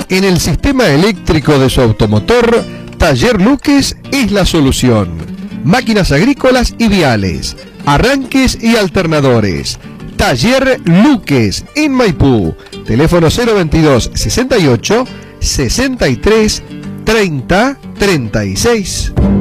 en el sistema eléctrico de su automotor, Taller Luques es la solución. Máquinas agrícolas y viales, arranques y alternadores. Taller Luques en Maipú. Teléfono 022 68 63 30 36.